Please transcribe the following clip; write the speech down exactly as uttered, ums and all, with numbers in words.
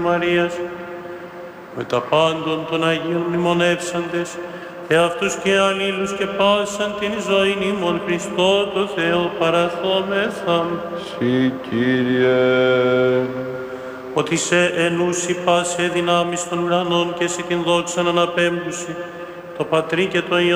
Μαρίας, με τα πάντων των Αγίων μνημονεύσαντες, εαυτούς και αλλήλους και πάσαν την ζωήν ημών Χριστό το Θεό παραθόμεθα. Συ Κύριε, ότι σε ενούσι πάσε δυνάμεις των ουρανών και σε την δόξαν αναπέμπουση, το Πατρί και το Υιό